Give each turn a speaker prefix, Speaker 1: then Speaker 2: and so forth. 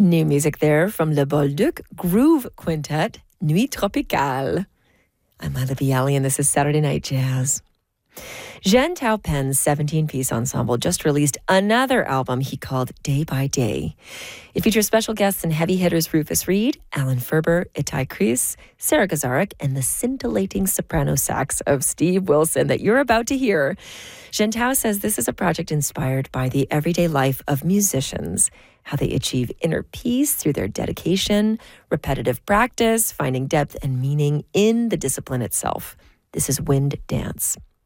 Speaker 1: New music there from Le Bolduc Groove Quintet, Nuit Tropicale. I'm Olivia Alley, and this is Saturday Night Jazz. Jean Taupin's 17-piece ensemble just released another album he called Day by Day. It features special guests and heavy hitters Rufus Reid, Alan Ferber, Itai Kreis, Sarah Gazarek, and the scintillating soprano sax of Steve Wilson that you're about to hear. Jean Tao says this is a project inspired by the everyday life of musicians, how they achieve inner peace through their dedication, repetitive practice, finding depth and meaning in the discipline itself. This is Wind Dance.